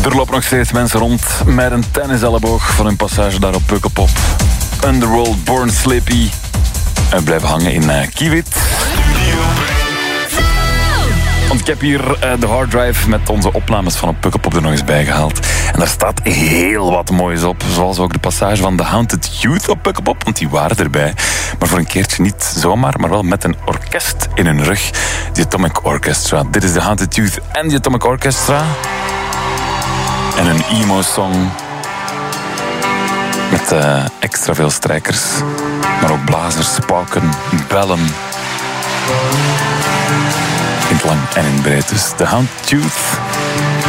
Er lopen nog steeds mensen rond met een tenniselleboog van hun passage daar op Pukkelpop. Underworld, Born Slippy. En we blijven hangen in Kiewit. Want ik heb hier de harddrive met onze opnames van op Pukkelpop er nog eens bijgehaald. En daar staat heel wat moois op. Zoals ook de passage van The Haunted Youth op Pukkelpop. Want die waren erbij. Maar voor een keertje niet zomaar, maar wel met een orkest in hun rug. The Atomic Orchestra. Dit is The Haunted Youth en The Atomic Orchestra. En een emo-song. Met extra veel strijkers. Maar ook blazers, pauken, bellen. In het lang en in het breed. Dus The Haunted Youth.